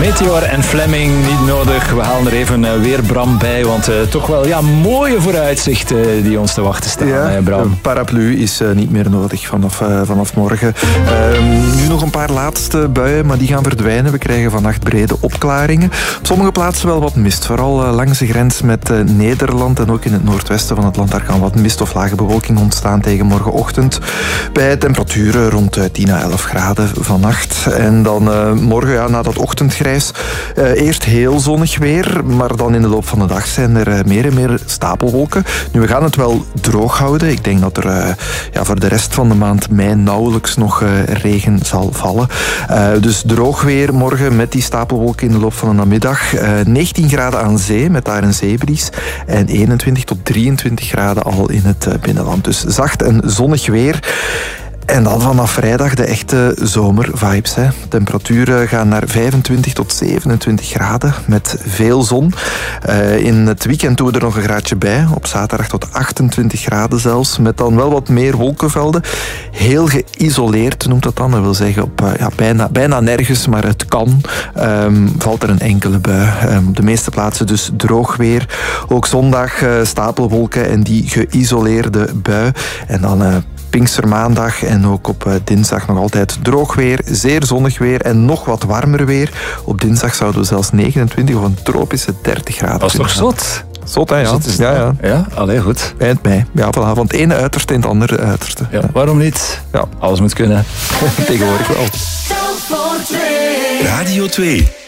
Meteor en Fleming, niet nodig. We halen er even weer Bram bij, want toch wel mooie vooruitzichten die ons te wachten staan. Bram. Een paraplu is niet meer nodig vanaf morgen. Nu nog een paar laatste buien, maar die gaan verdwijnen. We krijgen vannacht brede opklaringen. Op sommige plaatsen wel wat mist. Vooral langs de grens met Nederland en ook in het noordwesten van het land. Daar kan wat mist of lage bewolking ontstaan tegen morgenochtend. Bij temperaturen rond 10 à 11 graden vannacht. En dan morgen, na dat ochtendgrijs, eerst heel zonnig weer. Maar dan in de loop van de dag zijn er meer en meer stapelwolken. Nu, we gaan het wel droog houden. Ik denk dat er voor de rest van de maand mei nauwelijks nog regen zal vallen. Dus droog weer morgen met die stapelwolken in de loop van de namiddag. 19 graden aan zee met daar een zeebries. En 21 tot 23 graden al in het binnenland. Dus zacht en zonnig weer. En dan vanaf vrijdag de echte zomervibes. Temperaturen gaan naar 25 tot 27 graden met veel zon. In het weekend doen we er nog een graadje bij. Op zaterdag tot 28 graden zelfs. Met dan wel wat meer wolkenvelden. Heel geïsoleerd noemt dat dan. Dat wil zeggen op bijna nergens, maar het kan. Valt er een enkele bui. Op de meeste plaatsen dus droog weer. Ook zondag stapelwolken en die geïsoleerde bui. En dan Pinkstermaandag en ook op dinsdag nog altijd droog weer, zeer zonnig weer en nog wat warmer weer. Op dinsdag zouden we zelfs 29 of een tropische 30 graden. Dat is toch zot? Zot, hè? Ja, allee, goed. Eind mei. Ja, voilà, van het ene uiterste in het andere uiterste. Ja, waarom niet? Ja. Alles moet kunnen. Tegenwoordig wel. Radio 2.